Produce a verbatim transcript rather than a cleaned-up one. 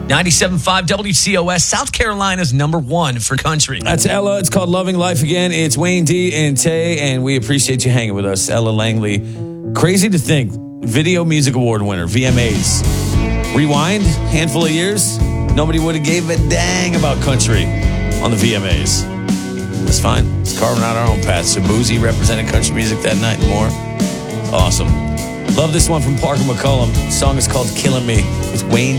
ninety-seven point five W C O S, South Carolina's number one for country. That's Ella. It's called Loving Life Again. It's Wayne D and Tay, and we appreciate you hanging with us. Ella Langley. Crazy to think, Video Music Award winner, V M As. Rewind, handful of years, nobody would have gave a dang about country on the V M As. It's fine. It's carving out our own path. So Boozy represented country music that night and more. Awesome. Love this one from Parker McCollum. The song is called Killing Me with Wayne